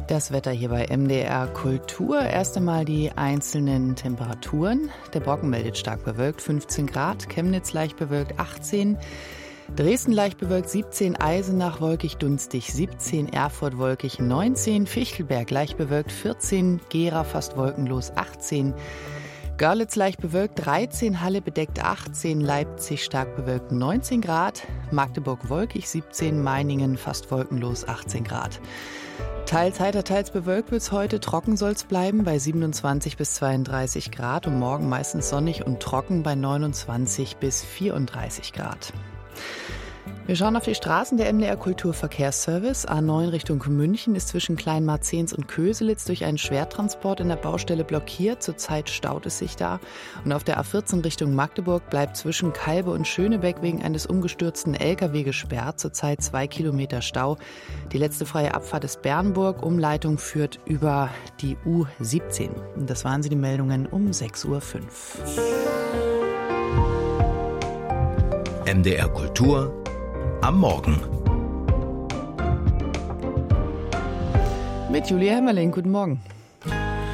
Das Wetter hier bei MDR Kultur. Erst einmal die einzelnen Temperaturen. Der Brocken meldet stark bewölkt 15 Grad, Chemnitz leicht bewölkt 18, Dresden leicht bewölkt 17, Eisenach wolkig dunstig 17, Erfurt wolkig 19, Fichtelberg leicht bewölkt 14, Gera fast wolkenlos 18, Görlitz leicht bewölkt 13, Halle bedeckt 18, Leipzig stark bewölkt 19 Grad, Magdeburg wolkig 17, Meiningen fast wolkenlos 18 Grad. Teils heiter, teils bewölkt wird es heute. Trocken soll es bleiben bei 27 bis 32 Grad und morgen meistens sonnig und trocken bei 29 bis 34 Grad. Wir schauen auf die Straßen. Der MDR Kulturverkehrsservice A9 Richtung München ist zwischen Kleinmarzens und Köselitz durch einen Schwertransport in der Baustelle blockiert. Zurzeit staut es sich da. Und auf der A14 Richtung Magdeburg bleibt zwischen Kalbe und Schönebeck wegen eines umgestürzten LKW gesperrt. Zurzeit 2 Kilometer Stau. Die letzte freie Abfahrt ist Bernburg. Umleitung führt über die U17. Und das waren sie, die Meldungen um 6.05 Uhr. MDR Kultur am Morgen. Mit Julia Hemmerling, guten Morgen.